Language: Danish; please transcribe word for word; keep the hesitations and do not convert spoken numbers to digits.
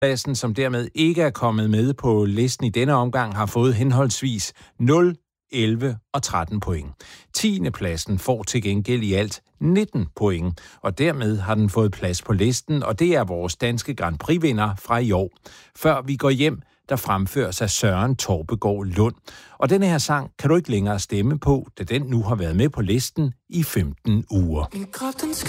Pladsen, som dermed ikke er kommet med på listen i denne omgang, har fået henholdsvis nul, elleve og tretten point. tiende pladsen får til gengæld i alt nitten point, og dermed har den fået plads på listen, og det er vores danske Grand Prix-vinder fra i år. Før vi går hjem, der fremføres af Søren Torpegaard Lund. Og denne her sang kan du ikke længere stemme på, da den nu har været med på listen i femten uger. Min krop, den